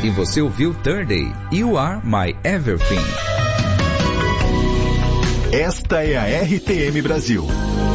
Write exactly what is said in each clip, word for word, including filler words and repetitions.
E você ouviu Third Day, You Are My Everything. Esta é a R T M Brasil.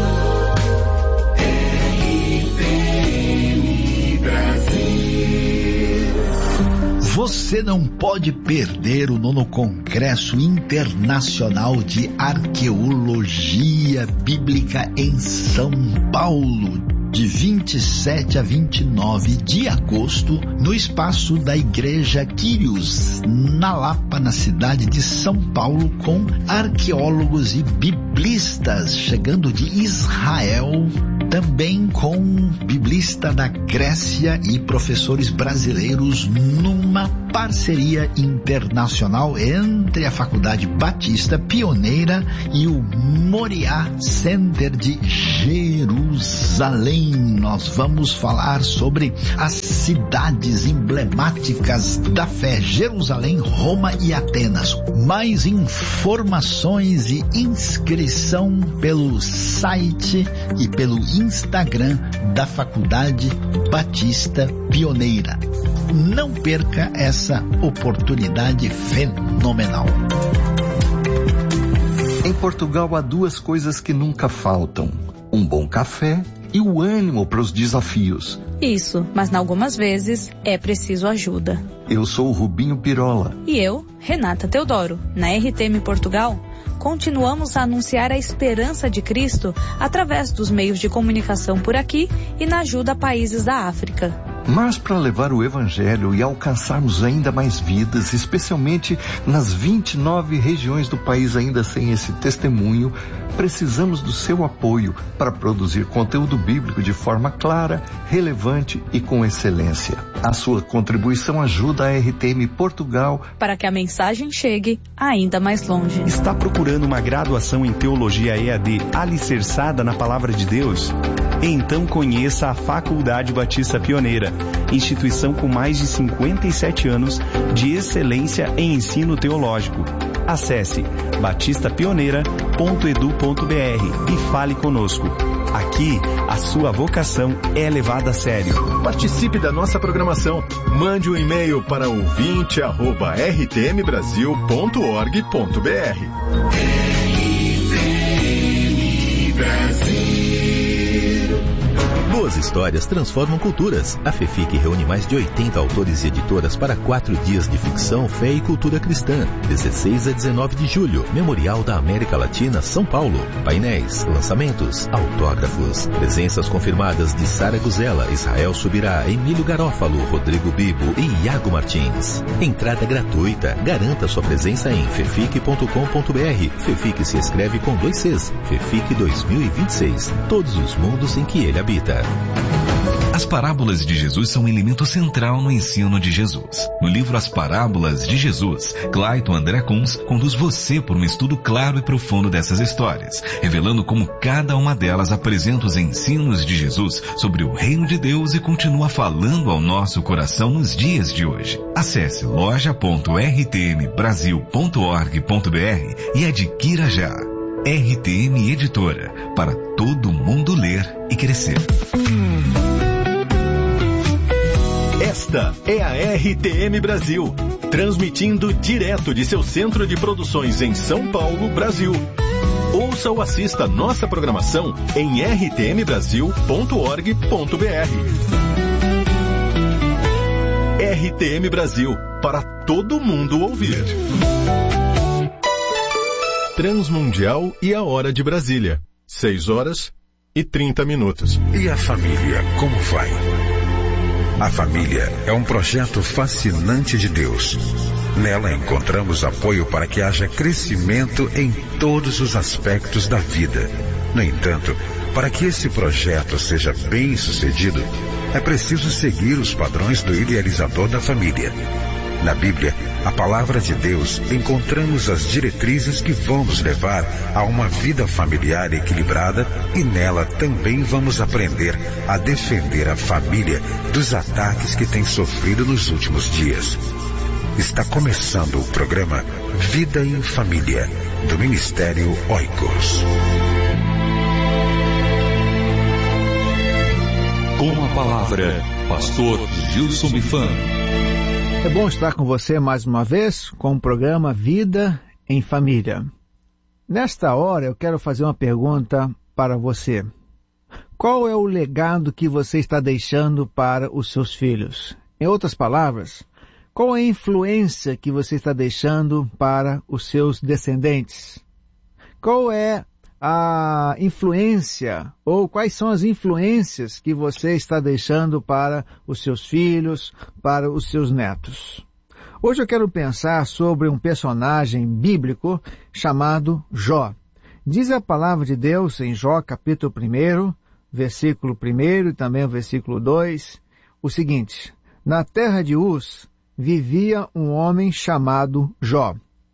Você não pode perder o nono Congresso Internacional de Arqueologia Bíblica em São Paulo, de vinte e sete a vinte e nove de agosto, no espaço da Igreja Quírios, na Lapa, na cidade de São Paulo, com arqueólogos e biblistas chegando de Israel, também com biblista da Grécia e professores brasileiros, numa parceria internacional entre a Faculdade Batista Pioneira e o Moriá Center de Jerusalém. Nós vamos falar sobre as cidades emblemáticas da fé: Jerusalém, Roma e Atenas. Mais informações e inscrição pelo site e pelo Instagram da Faculdade Batista Pioneira. Não perca essa oportunidade fenomenal. Em Portugal há duas coisas que nunca faltam: um bom café e o ânimo para os desafios. Isso, mas algumas vezes é preciso ajuda. Eu sou o Rubinho Pirola. E eu, Renata Teodoro. Na R T M Portugal, continuamos a anunciar a esperança de Cristo através dos meios de comunicação por aqui e na ajuda a países da África. Mas para levar o Evangelho e alcançarmos ainda mais vidas, especialmente nas vinte e nove regiões do país ainda sem esse testemunho, precisamos do seu apoio para produzir conteúdo bíblico de forma clara, relevante e com excelência. A sua contribuição ajuda a R T M Portugal para que a mensagem chegue ainda mais longe. Está procurando uma graduação em Teologia E A D alicerçada na Palavra de Deus? Então conheça a Faculdade Batista Pioneira, instituição com mais de cinquenta e sete anos de excelência em ensino teológico. Acesse batista pioneira ponto edu ponto br e fale conosco. Aqui, a sua vocação é levada a sério. Participe da nossa programação. Mande um e-mail para ouvinte arroba r t m brasil ponto org ponto b r. Boas histórias transformam culturas. A FEFIC reúne mais de oitenta autores e editoras para quatro dias de ficção, fé e cultura cristã. dezesseis a dezenove de julho, Memorial da América Latina, São Paulo. Painéis, lançamentos, autógrafos. Presenças confirmadas de Sara Guzela, Israel Subirá, Emílio Garófalo, Rodrigo Bibo e Iago Martins. Entrada gratuita. Garanta sua presença em fefic ponto com ponto b r. FEFIC se escreve com dois Cs. FEFIC dois mil e vinte e seis. Todos os mundos em que ele habita. As parábolas de Jesus são um elemento central no ensino de Jesus. No livro As Parábolas de Jesus, Clayton André Kunz conduz você por um estudo claro e profundo dessas histórias, revelando como cada uma delas apresenta os ensinos de Jesus sobre o reino de Deus e continua falando ao nosso coração nos dias de hoje. Acesse loja ponto r t m brasil ponto org ponto b r e adquira já. R T M Editora, para todo mundo ler e crescer. Esta é a R T M Brasil, transmitindo direto de seu centro de produções em São Paulo, Brasil. Ouça ou assista nossa programação em r t m brasil ponto org ponto b r. R T M Brasil, para todo mundo ouvir. Transmundial e a Hora de Brasília. seis horas e trinta minutos. E a família, como vai? A família é um projeto fascinante de Deus. Nela encontramos apoio para que haja crescimento em todos os aspectos da vida. No entanto, para que esse projeto seja bem sucedido, é preciso seguir os padrões do idealizador da família. Na Bíblia, a palavra de Deus, encontramos as diretrizes que vão nos levar a uma vida familiar equilibrada e nela também vamos aprender a defender a família dos ataques que tem sofrido nos últimos dias. Está começando o programa Vida em Família, do Ministério Oikos. Com a palavra, pastor Gilson Bifan. É bom estar com você mais uma vez com o programa Vida em Família. Nesta hora eu quero fazer uma pergunta para você. Qual é o legado que você está deixando para os seus filhos? Em outras palavras, qual é a influência que você está deixando para os seus descendentes? Qual é a influência, ou quais são as influências que você está deixando para os seus filhos, para os seus netos? Hoje eu quero pensar sobre um personagem bíblico chamado Jó. Diz a palavra de Deus em Jó, capítulo um, versículo um e também o versículo dois, o seguinte: na terra de Uz vivia um homem chamado Jó.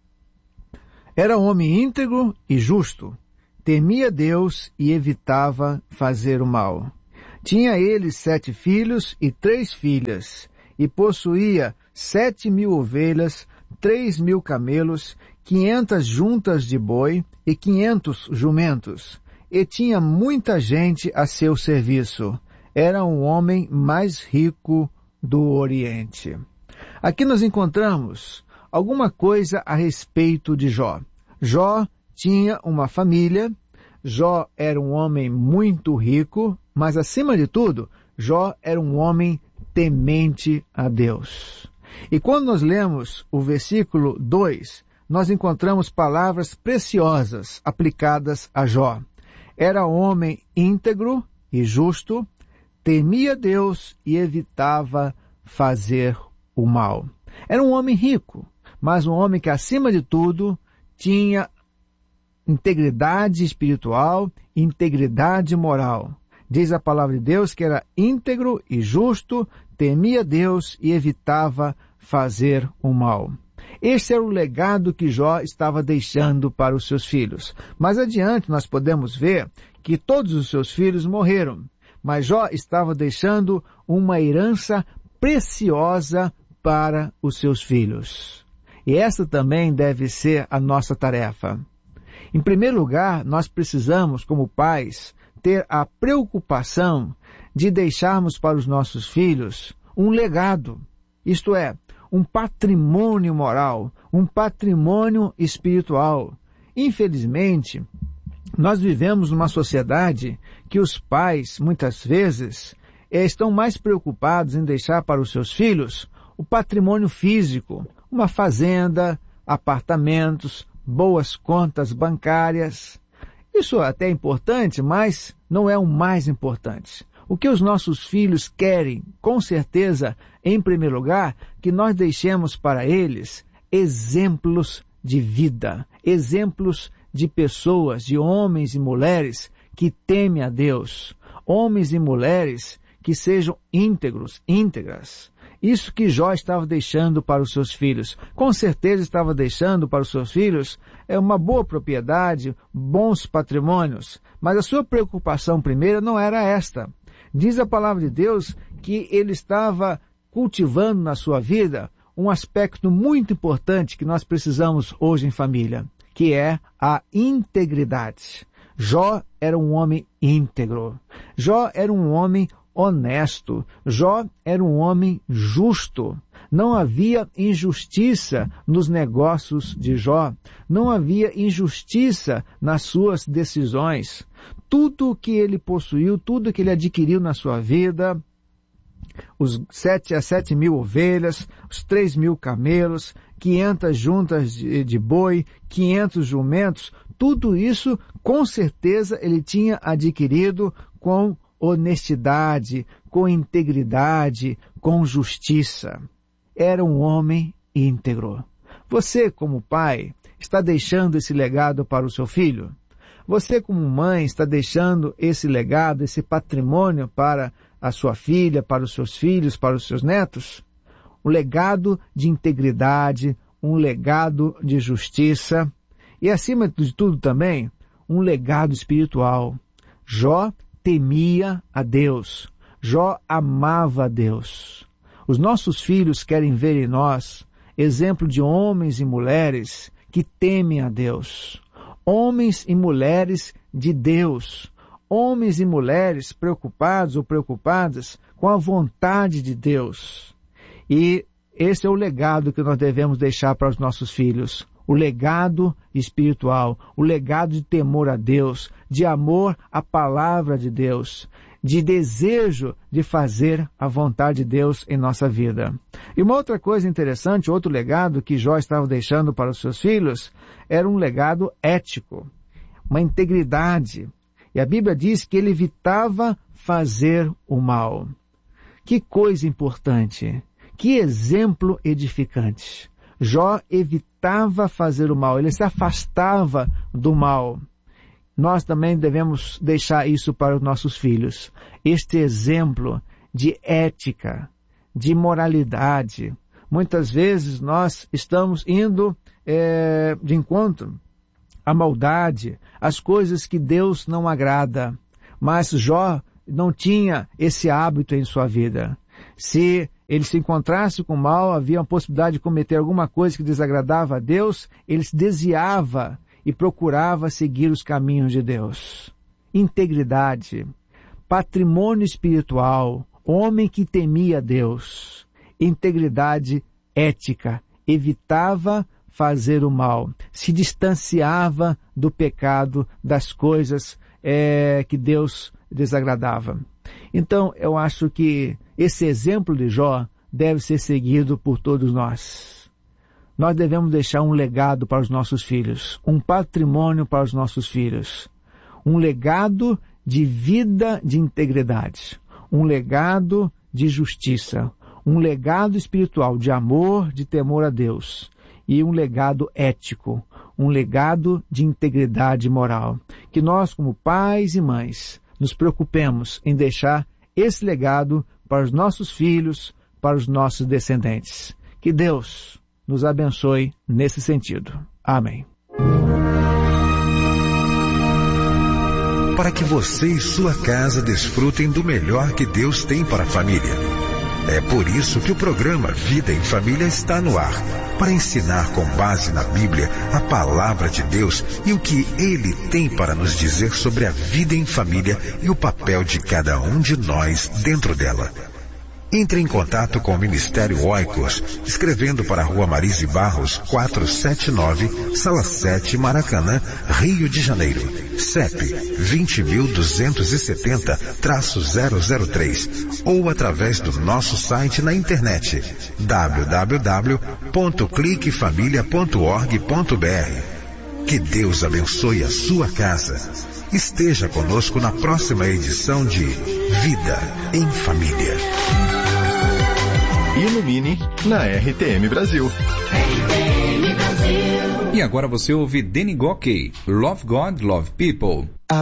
Era um homem íntegro e justo, temia Deus e evitava fazer o mal. Tinha ele sete filhos e três filhas, e possuía sete mil ovelhas, três mil camelos, quinhentas juntas de boi e quinhentos jumentos. E tinha muita gente a seu serviço. Era um homem mais rico do Oriente. Aqui nós encontramos alguma coisa a respeito de Jó. Jó tinha uma família, Jó era um homem muito rico, mas acima de tudo, Jó era um homem temente a Deus. E quando nós lemos o versículo dois, nós encontramos palavras preciosas aplicadas a Jó. Era um homem íntegro e justo, temia Deus e evitava fazer o mal. Era um homem rico, mas um homem que acima de tudo tinha integridade espiritual, integridade moral. Diz a palavra de Deus que era íntegro e justo, temia Deus e evitava fazer o mal. Este era o legado que Jó estava deixando para os seus filhos. Mais adiante nós podemos ver que todos os seus filhos morreram, mas Jó estava deixando uma herança preciosa para os seus filhos. E essa também deve ser a nossa tarefa. Em primeiro lugar, nós precisamos, como pais, ter a preocupação de deixarmos para os nossos filhos um legado, isto é, um patrimônio moral, um patrimônio espiritual. Infelizmente, nós vivemos numa sociedade que os pais, muitas vezes, estão mais preocupados em deixar para os seus filhos o patrimônio físico, uma fazenda, apartamentos, boas contas bancárias. Isso até é importante, mas não é o mais importante. O que os nossos filhos querem, com certeza, em primeiro lugar, que nós deixemos para eles exemplos de vida, exemplos de pessoas, de homens e mulheres que temem a Deus, homens e mulheres que sejam íntegros, íntegras. Isso que Jó estava deixando para os seus filhos. Com certeza estava deixando para os seus filhos é uma boa propriedade, bons patrimônios. Mas a sua preocupação primeira não era esta. Diz a palavra de Deus que ele estava cultivando na sua vida um aspecto muito importante que nós precisamos hoje em família, que é a integridade. Jó era um homem íntegro. Jó era um homem honesto. Jó era um homem justo. Não havia injustiça nos negócios de Jó. Não havia injustiça nas suas decisões. Tudo o que ele possuiu, tudo que ele adquiriu na sua vida, os sete a sete mil ovelhas, os três mil camelos, quinhentas juntas de, de boi, quinhentos jumentos, tudo isso, com certeza, ele tinha adquirido com honestidade, com integridade, com justiça. Era um homem íntegro. Você, como pai, está deixando esse legado para o seu filho? Você, como mãe, está deixando esse legado, esse patrimônio para a sua filha, para os seus filhos, para os seus netos? Um legado de integridade, um legado de justiça e, acima de tudo também, um legado espiritual. Jó temia a Deus. Jó amava a Deus. Os nossos filhos querem ver em nós exemplo de homens e mulheres que temem a Deus. Homens e mulheres de Deus. homens e mulheres preocupados ou preocupadas com a vontade de Deus. E esse é o legado que nós devemos deixar para os nossos filhos. O legado espiritual, o legado de temor a Deus, de amor à palavra de Deus, de desejo de fazer a vontade de Deus em nossa vida. E uma outra coisa interessante, outro legado que Jó estava deixando para os seus filhos, era um legado ético, uma integridade. E a Bíblia diz que ele evitava fazer o mal. Que coisa importante, que exemplo edificante. Jó evitava fazer o mal, ele se afastava do mal. Nós também devemos deixar isso para os nossos filhos. Este exemplo de ética, de moralidade. Muitas vezes nós estamos indo é, de encontro à maldade, às coisas que Deus não agrada. Mas Jó não tinha esse hábito em sua vida. Se ele se encontrasse com o mal, havia uma possibilidade de cometer alguma coisa que desagradava a Deus, ele se desviava e procurava seguir os caminhos de Deus. Integridade, patrimônio espiritual, homem que temia Deus, integridade ética, evitava fazer o mal, se distanciava do pecado, das coisas é, que Deus desagradava. Então, eu acho que esse exemplo de Jó deve ser seguido por todos nós. Nós devemos deixar um legado para os nossos filhos, um patrimônio para os nossos filhos, um legado de vida de integridade, um legado de justiça, um legado espiritual de amor, de temor a Deus e um legado ético, um legado de integridade moral. Que nós, como pais e mães, nos preocupemos em deixar esse legado para os nossos filhos, para os nossos descendentes. Que Deus nos abençoe nesse sentido. Amém. Para que você e sua casa desfrutem do melhor que Deus tem para a família. É por isso que o programa Vida em Família está no ar, para ensinar com base na Bíblia a palavra de Deus e o que Ele tem para nos dizer sobre a vida em família e o papel de cada um de nós dentro dela. Entre em contato com o Ministério Oikos, escrevendo para a Rua Marise Barros, quatrocentos e setenta e nove, Sala sete, Maracanã, Rio de Janeiro. C E P vinte mil duzentos e setenta, zero zero três ou através do nosso site na internet w w w ponto clique família ponto org ponto b r. Que Deus abençoe a sua casa. Esteja conosco na próxima edição de Vida em Família. Ilumine na R T M Brasil. E agora você ouve Danny Gokey, Love God, Love People.